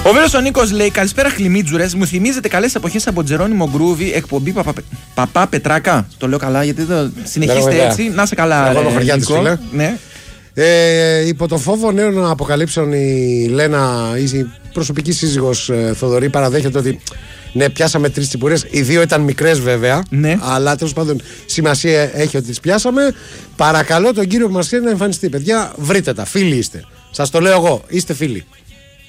Ο Βέλος ο Νίκος λέει: Καλησπέρα, Χλιμίτζουρες. Μου θυμίζετε καλές εποχές από Τζερόνιμο Γκρούβι, εκπομπή Παπά Πετράκα. Το λέω καλά, γιατί συνεχίστε έτσι. Να σε καλά, Νίκο. Ναι. Υπό το φόβο νέων αποκαλύψεων, η Λένα, η προσωπική σύζυγος Θοδωρή, παραδέχεται ότι ναι, πιάσαμε 3 τσιπουρές. Οι 2 ήταν μικρές βέβαια. Ναι. Αλλά τέλος πάντων σημασία έχει ότι τις πιάσαμε. Παρακαλώ τον κύριο που μας ξέρει να εμφανιστεί. Παιδιά, βρείτε τα. Φίλοι είστε. Σας το λέω εγώ. Είστε φίλοι.